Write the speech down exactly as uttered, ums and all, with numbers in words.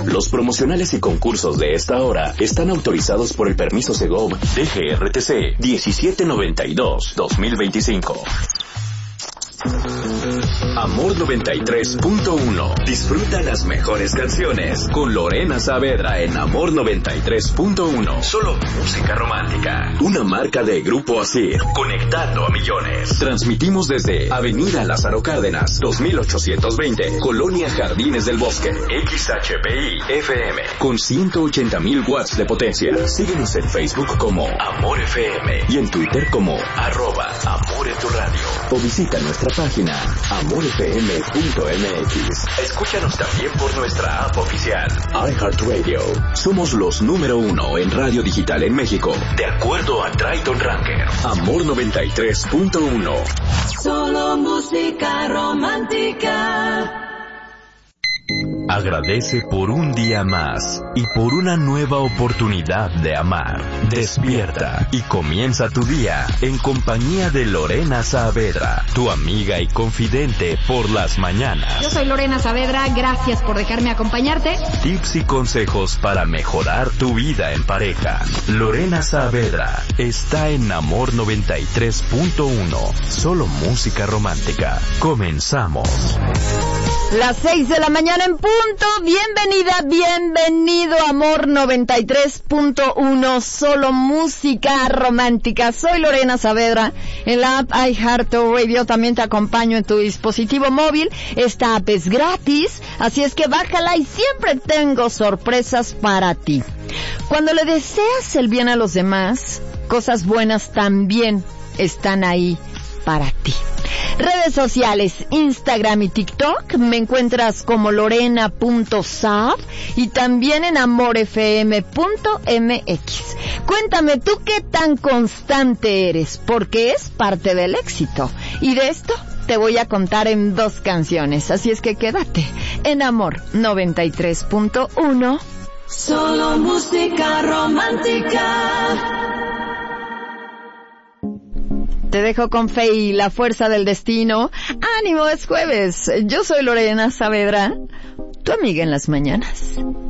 Los promocionales y concursos de esta hora están autorizados por el permiso Segov D G R T C diecisiete noventa y dos guión dos mil veinticinco. Amor noventa y tres punto uno. Disfruta las mejores canciones con Lorena Saavedra en Amor noventa y tres punto uno. Solo música romántica. Una marca de Grupo Asir, conectando a millones. Transmitimos desde Avenida Lázaro Cárdenas, dos mil ochocientos veinte, Colonia Jardines del Bosque. X H P I F M con ciento ochenta mil watts de potencia. Síguenos en Facebook como Amor F M y en Twitter como arroba Amor en tu radio. O visita nuestra página amor f m punto m x. Escúchanos también por nuestra app oficial iHeartRadio. Somos los número uno en radio digital en México, de acuerdo a Triton Ranker. Amor noventa y tres punto uno. Solo música romántica. Agradece por un día más y por una nueva oportunidad de amar. Despierta y comienza tu día en compañía de Lorena Saavedra, tu amiga y confidente por las mañanas. Yo soy Lorena Saavedra, gracias por dejarme acompañarte. Tips y consejos para mejorar tu vida en pareja. Lorena Saavedra está en Amor noventa y tres punto uno. Solo música romántica. Comenzamos. Las seis de la mañana en punto. Bienvenida, bienvenido a Amor noventa y tres punto uno. Solo música romántica. Soy Lorena Saavedra. En la app iHeartRadio también te acompaño en tu dispositivo móvil. Esta app es gratis, así es que bájala y siempre tengo sorpresas para ti. Cuando le deseas el bien a los demás, cosas buenas también están ahí para ti. Redes sociales, Instagram y TikTok, me encuentras como lorena punto saab y también en amor f m punto m x. Cuéntame tú qué tan constante eres, porque es parte del éxito. Y de esto te voy a contar en dos canciones, así es que quédate en Amor noventa y tres punto uno. Solo música romántica. Te dejo con fe y la fuerza del destino. ¡Ánimo, es jueves! Yo soy Lorena Saavedra, tu amiga en las mañanas.